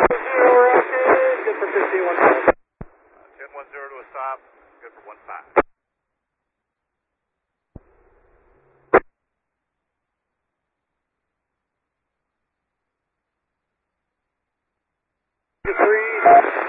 Good for 15-1. 10-10 to a stop, good for 1-5. Three.